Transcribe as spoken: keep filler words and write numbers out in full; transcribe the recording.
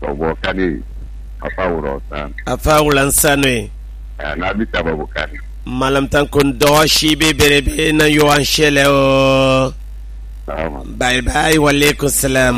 so kani afa wuro san afa wulan sanwe na bi sababu kani malam tan kun do shi be bere be na yo an shele o bye bye wa alaikum salam